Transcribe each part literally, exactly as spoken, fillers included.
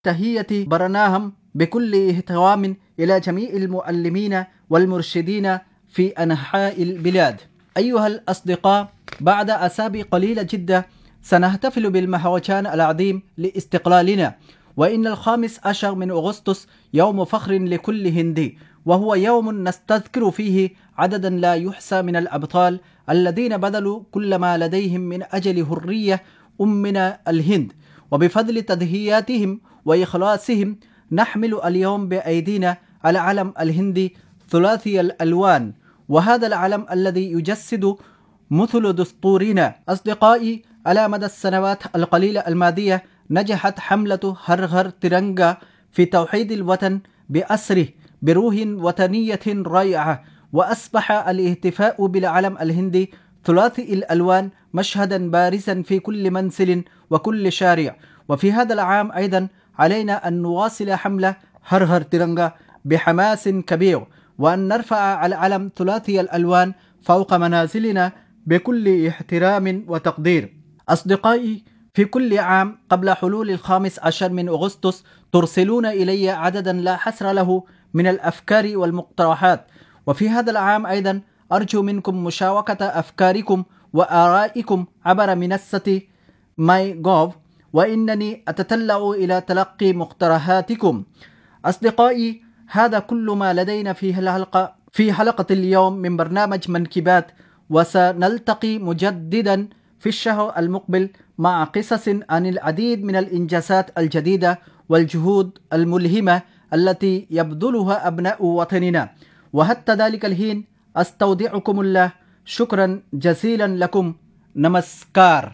تهيئة برناهم بكل احترام إلى جميع المعلمين والمرشدين في أنحاء البلاد. أيها الأصدقاء، بعد أسابيع قليلة جدا سنحتفل بالمهرجان العظيم لاستقلالنا، وإن الخامس عشر من أغسطس يوم فخر لكل هندي، وهو يوم نستذكر فيه عددا لا يحصى من الأبطال الذين بذلوا كل ما لديهم من أجل حرية أمنا الهند. وبفضل تضحياتهم وإخلاصهم نحمل اليوم بأيدينا العلم الهندي ثلاثي الألوان، وهذا العلم الذي يجسد مثل دستورنا. أصدقائي، على مدى السنوات القليلة الماضية نجحت حملة هر هر ترنجا في توحيد الوطن بأسره بروح وطنية رائعة، وأصبح الاحتفاء بالعلم الهندي ثلاثي الألوان مشهدا بارزا في كل منزل وكل شارع. وفي هذا العام أيضا علينا أن نواصل حملة هر هر ترنجا بحماس كبير، وأن نرفع العلم ثلاثي الألوان فوق منازلنا بكل احترام وتقدير. أصدقائي، في كل عام قبل حلول الخامس عشر من أغسطس ترسلون إلي عددا لا حصر له من الأفكار والمقترحات، وفي هذا العام أيضا أرجو منكم مشاركة أفكاركم وآرائكم عبر منصة ماي جوف، وإنني أتطلع إلى تلقي مقترحاتكم. أصدقائي، هذا كل ما لدينا في الحلقة في حلقة اليوم من برنامج منكبات، وسنلتقي مجددا في الشهر المقبل مع قصص عن العديد من الإنجازات الجديدة والجهود الملهمة التي يبذلها أبناء وطننا. وحتى ذلك الحين أستودعكم الله. شكرا جزيلا لكم. نمسكار.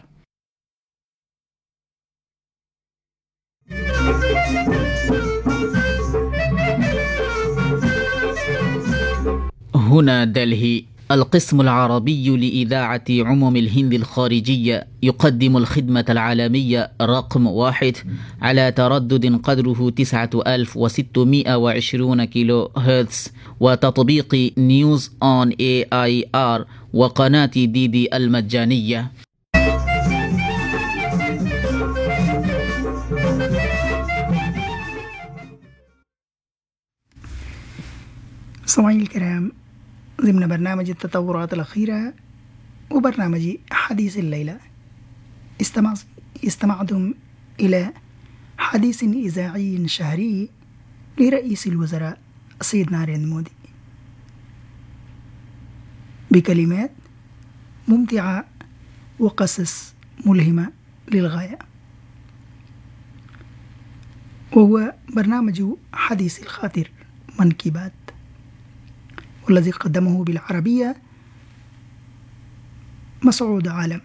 هنا دلهي، القسم العربي لإذاعة عموم الهند الخارجية يقدم الخدمة العالمية رقم واحد على تردد قدره تسعة آلاف وستمائة وعشرين كيلو هرتز، وتطبيق نيوز أون اي اي ار وقناة دي دي المجانية. سمعي الكرام، ضمن برنامج التطورات الأخيرة وبرنامج حديث الليلة استمع استمعتم إلى حديث إذاعي شهري لرئيس الوزراء السيد ناريندر مودي بكلمات ممتعة وقصص ملهمة للغاية، وهو برنامج حديث الخاطر منكبات، والذي قدمه بالعربية مسعود عالم.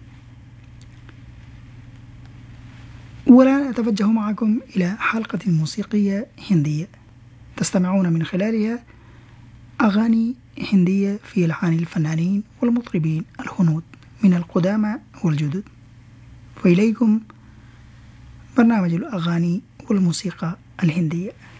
والآن أتوجه معكم إلى حلقة موسيقية هندية تستمعون من خلالها أغاني هندية في ألحان الفنانين والمطربين الهنود من القدامى والجدد. فإليكم برنامج الأغاني والموسيقى الهندية.